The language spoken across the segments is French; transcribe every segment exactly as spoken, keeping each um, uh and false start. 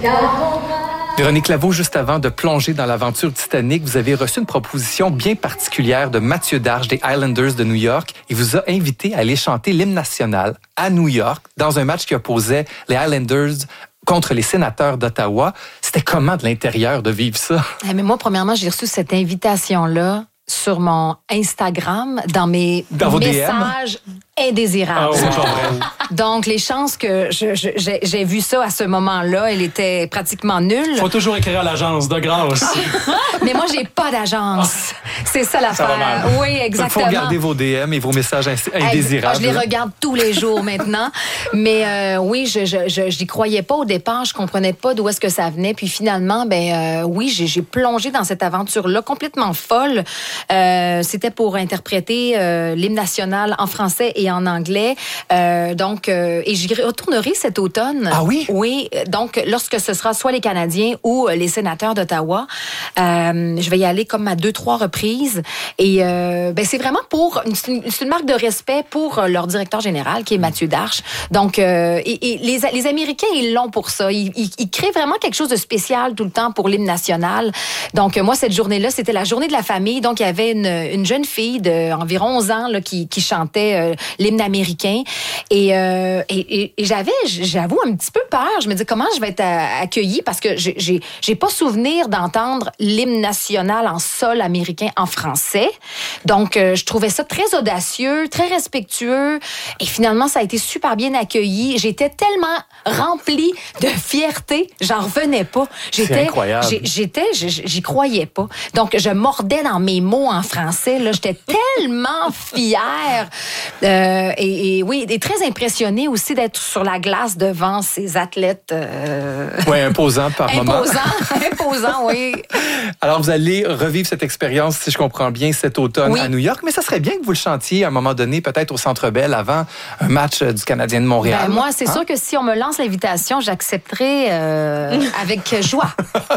Véronique Laveau, juste avant de plonger dans l'aventure Titanic, vous avez reçu une proposition bien particulière de Mathieu Darche des Islanders de New York. Il vous a invité à aller chanter l'hymne national à New York dans un match qui opposait les Islanders contre les Sénateurs d'Ottawa. C'était comment de l'intérieur de vivre ça? Eh, mais moi, premièrement, j'ai reçu cette invitation-là sur mon Instagram, dans mes dans vos messages D M? Indésirables. Oh, Donc, les chances que je, je, j'ai, j'ai vu ça à ce moment-là, elle était pratiquement nulle. Faut toujours écrire à l'agence, de grâce. Mais moi, j'ai pas d'agence. C'est ça l'affaire. Ça va mal. Oui, exactement. Il faut regarder vos D M et vos messages indésirables. Hey, je les regarde tous les jours maintenant. Mais euh, oui, je, je, je, j'y croyais pas au départ. Je comprenais pas d'où est-ce que ça venait. Puis finalement, ben euh, oui, j'ai, j'ai plongé dans cette aventure-là complètement folle. Euh, c'était pour interpréter euh, l'hymne national en français et en anglais. Euh, donc, euh, et j'y retournerai cet automne. Ah oui? Oui. Donc, lorsque ce sera soit les Canadiens ou les Sénateurs d'Ottawa, euh, je vais y aller comme à deux, trois reprises. Et euh, ben, c'est vraiment pour... C'est une, c'est une marque de respect pour leur directeur général, qui est Mathieu Darche. Donc, euh, et, et les, les Américains, ils l'ont pour ça. Ils, ils, ils créent vraiment quelque chose de spécial tout le temps pour l'hymne national. Donc, moi, cette journée-là, c'était la journée de la famille. Donc, il y avait une, une jeune fille d'environ onze ans là, qui, qui chantait euh, l'hymne américain. Et, euh, et, et, et j'avais, j'avoue, un petit peu peur. Je me disais, comment je vais être accueillie? Parce que j'ai, j'ai, j'ai pas souvenir d'entendre l'hymne national en sol américain en français. Donc, euh, je trouvais ça très audacieux, très respectueux. Et finalement, ça a été super bien accueilli. J'étais tellement remplie de fierté, j'en revenais pas. J'étais, C'est incroyable. J'ai, j'étais, j'y croyais pas. Donc, je mordais dans mes mots en français. Là, j'étais tellement fière. Euh, et, et oui, et très impressionnée aussi d'être sur la glace devant ces athlètes. Euh... Oui, imposant par moment. Imposant, imposant, oui. Alors, vous allez revivre cette expérience, si je comprends bien, cet automne oui. à New York. Mais ça serait bien que vous le chantiez à un moment donné, peut-être au Centre Bell, avant un match du Canadien de Montréal. Ben, moi, c'est hein? sûr que si on me lance l'invitation, j'accepterai euh, avec joie.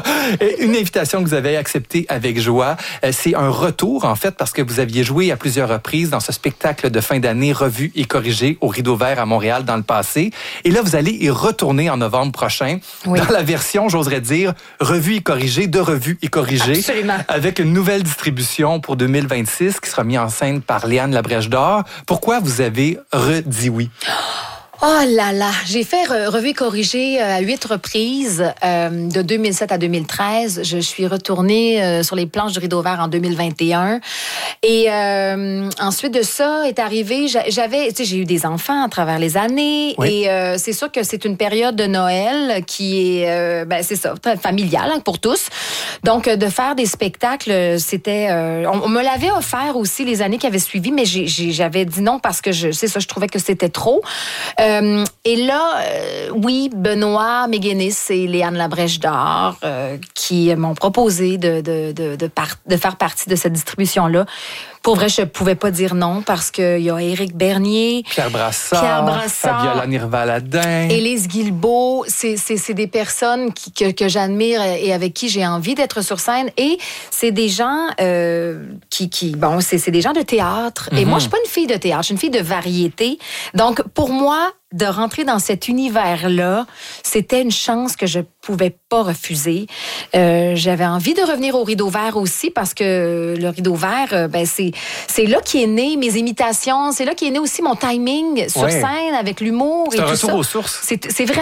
Une invitation que vous avez acceptée avec joie, c'est un retour, en fait, parce que vous aviez joué à plusieurs reprises dans ce spectacle de fin d'année revu et corrigé au Rideau Vert à Montréal dans le passé. Et là, vous allez y retourner en novembre prochain oui. dans la version, j'oserais dire, revue et corrigée, de revue et corrigée. Absolument. Avec une nouvelle distribution pour deux mille vingt-six qui sera mise en scène par Léane Labrèche d'Or. Pourquoi vous avez redit oui? Oh là là, j'ai fait re- revue et corrigée à huit reprises, euh, de deux mille sept à deux mille treize. Je suis retournée euh, sur les planches du Rideau Vert en deux mille vingt et un. Et euh, ensuite de ça est arrivé, j'avais, tu sais, j'ai eu des enfants à travers les années. Oui. Et euh, c'est sûr que c'est une période de Noël qui est, euh, ben c'est ça, très familiale hein, pour tous. Donc, de faire des spectacles, c'était, euh, on, on me l'avait offert aussi les années qui avaient suivi, mais j'ai, j'ai, j'avais dit non parce que je, c'est ça, je trouvais que c'était trop. Euh, Euh, et là, euh, oui, Benoît Méguénis et Léane Labrèche d'Or euh, qui m'ont proposé de, de, de, de, par, de faire partie de cette distribution-là. Pour vrai, je ne pouvais pas dire non parce qu'il y a Éric Bernier, Pierre Brassard, Pierre Brassard Fabiola Nirvaladin, Élise Guilbeault. C'est, c'est, c'est des personnes qui, que, que j'admire et avec qui j'ai envie d'être sur scène. Et c'est des gens euh, qui, qui, bon, c'est, c'est des gens de théâtre. Mm-hmm. Et moi, je suis pas une fille de théâtre, je suis une fille de variété. Donc, pour moi, de rentrer dans cet univers-là, c'était une chance que je pouvais pas refuser. Euh, j'avais envie de revenir au Rideau Vert aussi parce que le Rideau Vert, ben c'est c'est là qu'est né mes imitations, c'est là qu'est né aussi mon timing sur ouais. scène avec l'humour c'est et un tout retour ça. aux sources. C'est c'est vrai.